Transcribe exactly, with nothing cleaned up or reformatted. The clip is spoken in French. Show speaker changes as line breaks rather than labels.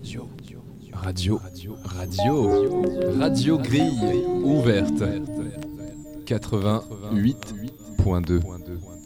Radio, radio, radio grille ouverte. quatre-vingt-huit point deux.